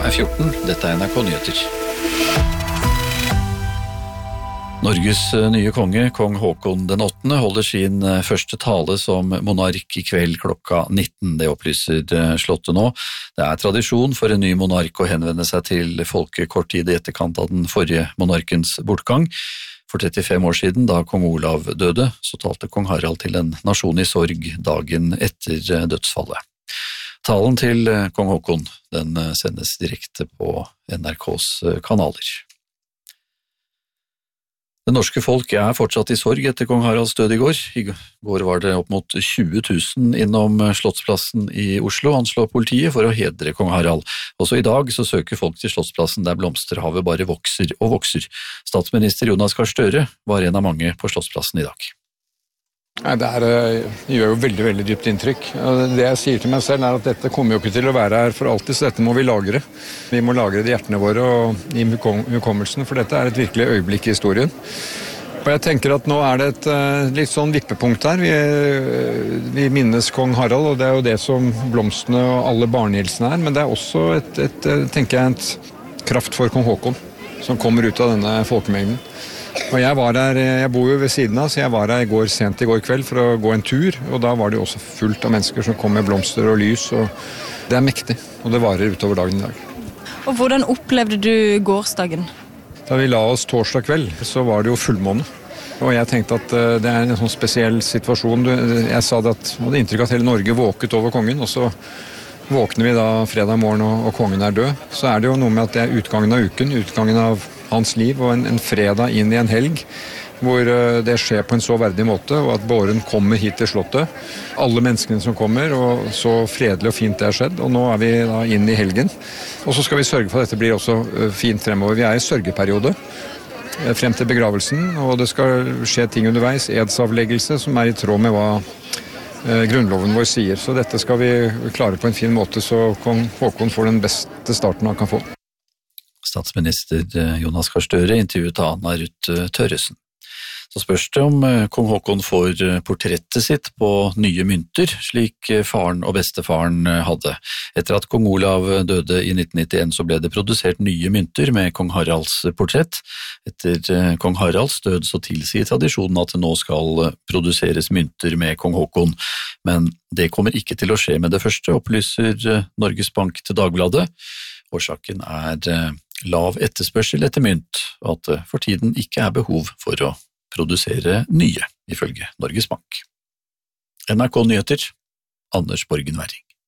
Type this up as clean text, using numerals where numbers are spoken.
14, dette NRK Nyheter. Norges nye konge, kong Haakon den 8., holder sin første tale som monark i kveld klokka 19. Det opplyser Slottet nå. Det er tradisjon for en ny monark å henvende seg til folket kort tid i etterkant av den forrige monarkens bortgang. For 35 år siden, da kong Olav døde, så talte kong Harald til en nasjon i sorg dagen etter dødsfallet. Talen til kong Haakon, den sendes direkte på NRKs kanaler. Det norske folk er fortsatt i sorg etter kong Haralds død i går. I går var det opp mot 20 000 innom Slottsplassen i Oslo, anslår politiet, for å hedre kong Harald. Også i dag så søker folk til Slottsplassen der blomsterhavet bare vokser og vokser. Statsminister Jonas Gahr Støre var en av mange på Slottsplassen i dag. Det gjør jo veldig, veldig dypt inntrykk. Det jeg sier til meg selv er at dette kommer jo ikke til å være her for alltid, så dette må vi lagre. Vi må lagre det i hjertene våre og i hukommelsen, for dette er et virkelig øyeblikk i historien. Og jeg tenker at nå er det et litt sånn vippepunkt her. Vi minnes kong Harald, og det er jo det som blomstene og alle barnehilsene er, men det er også tenker jeg, et kraft for kong Haakon, som kommer ut av denne folkemengden. Og jeg bor jo ved siden av, så jeg var her sent i går kveld for å gå en tur, og da var det jo også fullt av mennesker som kom med blomster og lys, og det er mektig, og det varer utover dagen i dag. Og hvordan opplevde du gårsdagen? Da vi la oss torsdag kveld, så var det jo fullmåne, og jeg tenkte at det er en sånn spesiell situasjon. Jeg sa det at jeg hadde inntrykk av at hele Norge våket over kongen, og så våkner vi da fredag morgen og kongen er død. Så er det jo noe med at det er utgangen av uken, utgangen av hans liv, og en fredag inn i en helg, hvor det skjer på en så verdig måte, og at båren kommer hit til Slottet. Alle menneskene som kommer, og så fredelig og fint det har skjedd, og nå er vi da inn i helgen. Og så skal vi sørge for at dette blir også fint fremover. Vi er i sørgeperiode frem til begravelsen, og det skal skje ting underveis, edsavleggelse, som er i tråd med hva grunnloven vår sier. Så dette skal vi klare på en fin måte, så kong Haakon får den beste starten han kan få. Statsminister Jonas Gahr Støre intervjuet Anna Ruth Tørresen. Så spørs det om kong Haakon får portrettet sitt på nye mynter, slik faren og bestefaren hadde. Etter at kong Olav døde i 1991 så ble det produsert nye mynter med kong Haralds portrett. Etter kong Haralds død så tilsier tradisjonen at det nå skal produseres mynter med kong Haakon. Men det kommer ikke til å skje med det første, opplyser Norges Bank til Dagbladet. Årsaken er lav etterspørsel etter mynt, og at det for tiden ikke er behov for å produsere nye, ifølge Norges Bank. NRK Nyheter, Anders Borgen Werring.